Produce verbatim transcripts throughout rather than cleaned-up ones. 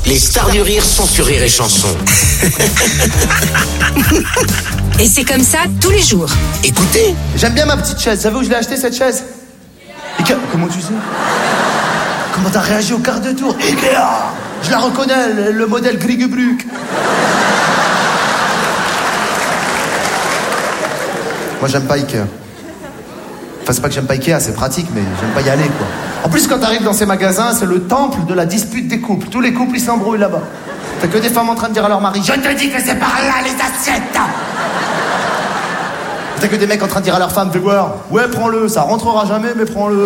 Les stars du rire sont sur Rire et Chanson. Et c'est comme ça tous les jours. Écoutez. J'aime bien ma petite chaise. Vous savez où je l'ai acheté cette chaise? Ikea. Comment tu sais? Comment t'as réagi au quart de tour? Ikea. Je la reconnais, le, le modèle Griegebrück. Moi j'aime pas Ikea. Enfin c'est pas que j'aime pas Ikea, c'est pratique, mais j'aime pas y aller quoi. En plus quand t'arrives dans ces magasins, c'est le temple de la dispute des couples. Tous les couples ils s'embrouillent là-bas. T'as que des femmes en train de dire à leur mari: je te dis que c'est par là les assiettes. T'as que des mecs en train de dire à leur femme: fais voir, ouais prends-le, ça rentrera jamais mais prends-le.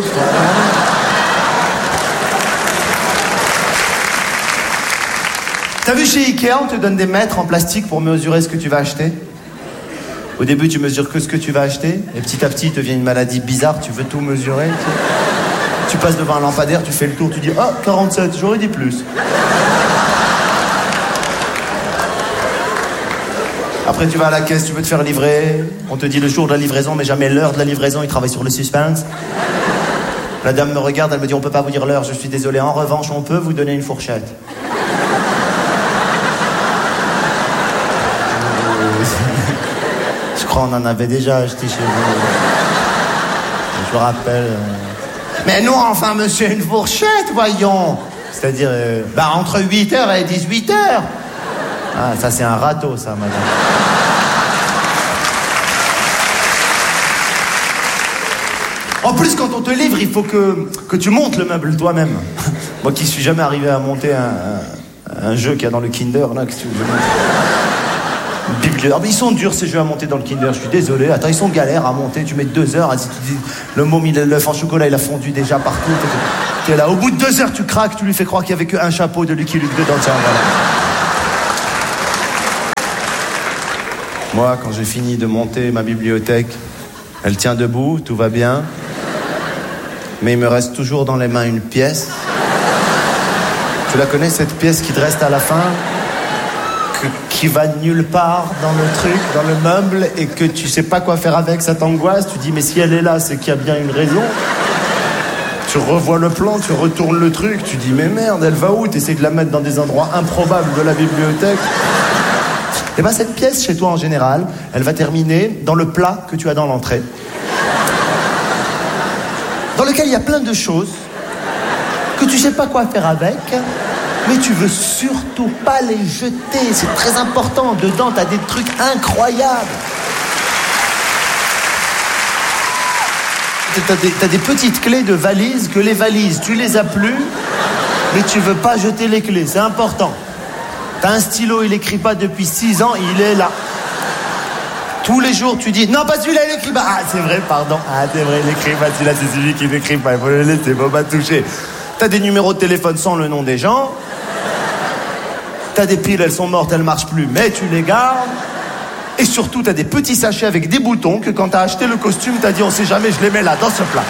T'as vu chez Ikea, on te donne des mètres en plastique pour mesurer ce que tu vas acheter. Au début, tu mesures que ce que tu vas acheter, et petit à petit, il te vient une maladie bizarre, tu veux tout mesurer. Tu, tu passes devant un lampadaire, tu fais le tour, tu dis: ah, quarante-sept, j'aurais dit plus. Après, tu vas à la caisse, tu veux te faire livrer. On te dit le jour de la livraison, mais jamais l'heure de la livraison, il travaille sur le suspense. La dame me regarde, elle me dit: on peut pas vous dire l'heure, je suis désolé. En revanche, on peut vous donner une fourchette. Je crois qu'on en avait déjà acheté chez vous. Je me rappelle. Mais non, enfin, monsieur, une fourchette, voyons. C'est-à-dire, euh, bah, entre huit heures et dix-huit heures. Ah, ça, c'est un râteau, ça, madame. En plus, quand on te livre, il faut que, que tu montes le meuble toi-même. Moi qui suis jamais arrivé à monter un, un, un jeu qu'il y a dans le Kinder, là, que tu veux Bibliothèque. Ils sont durs ces jeux à monter dans le Kinder, je suis désolé. Attends, ils sont galères à monter, tu mets deux heures. Si tu dis, le môme, il, l'œuf en chocolat, il a fondu déjà partout. T'es, t'es là, au bout de deux heures, tu craques, tu lui fais croire qu'il n'y avait qu'un chapeau de Lucky Luke dedans. Tiens, voilà. Moi, quand j'ai fini de monter ma bibliothèque, elle tient debout, tout va bien. Mais il me reste toujours dans les mains une pièce. Tu la connais, cette pièce qui te reste à la fin? Qui va nulle part dans le truc, dans le meuble, et que tu sais pas quoi faire avec, ça t'angoisse. Tu dis: mais si elle est là, c'est qu'il y a bien une raison. Tu revois le plan, tu retournes le truc, tu dis: mais merde, elle va où? Tu essaies de la mettre dans des endroits improbables de la bibliothèque. Et bien cette pièce, chez toi en général, elle va terminer dans le plat que tu as dans l'entrée, dans lequel il y a plein de choses que tu sais pas quoi faire avec, mais tu veux surtout pas les jeter. C'est très important. Dedans, t'as des trucs incroyables. T'as des, t'as des petites clés de valises que les valises, tu les as plus, mais tu veux pas jeter les clés. C'est important. T'as un stylo, il écrit pas depuis six ans, il est là. Tous les jours, tu dis: non, pas celui-là, il écrit pas. Ah, c'est vrai, pardon. Ah, c'est vrai, il écrit pas. Celui-là, c'est celui qui n'écrit pas. Il faut le laisser, faut pas toucher. T'as des numéros de téléphone sans le nom des gens. T'as des piles, elles sont mortes, elles marchent plus, mais tu les gardes. Et surtout, t'as des petits sachets avec des boutons que quand t'as acheté le costume, t'as dit: on sait jamais, je les mets là, dans ce plat.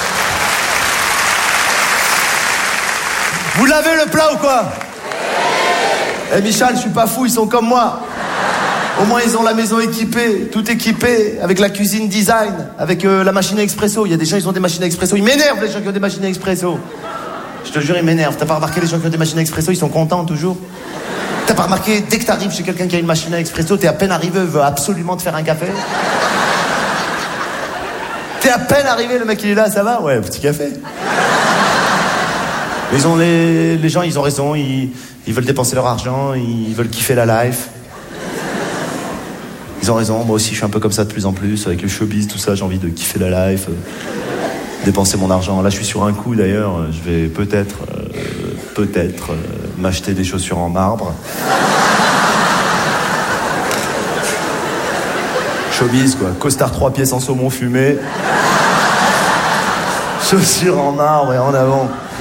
Vous l'avez le plat ou quoi? Eh Michel, je suis pas fou, ils sont comme moi. Au moins, ils ont la maison équipée, tout équipé, avec la cuisine design, avec euh, la machine à expresso. Il y a des gens, ils ont des machines à expresso. Ils m'énervent, les gens qui ont des machines à expresso. Je te jure, ils m'énervent. T'as pas remarqué, les gens qui ont des machines à expresso, ils sont contents toujours? T'as pas remarqué, dès que t'arrives chez quelqu'un qui a une machine à expresso, t'es à peine arrivé, veut absolument te faire un café? T'es à peine arrivé, le mec il est là, ça va? Ouais, petit café. Ils ont les, les gens, ils ont raison, ils, ils veulent dépenser leur argent, ils veulent kiffer la life. Ils ont raison, moi aussi je suis un peu comme ça de plus en plus, avec le showbiz, tout ça, j'ai envie de kiffer la life, euh, dépenser mon argent. Là je suis sur un coup d'ailleurs, je vais peut-être, euh, peut-être euh, m'acheter des chaussures en marbre. Showbiz quoi, costard trois pièces en saumon fumé, chaussures en marbre et en avant.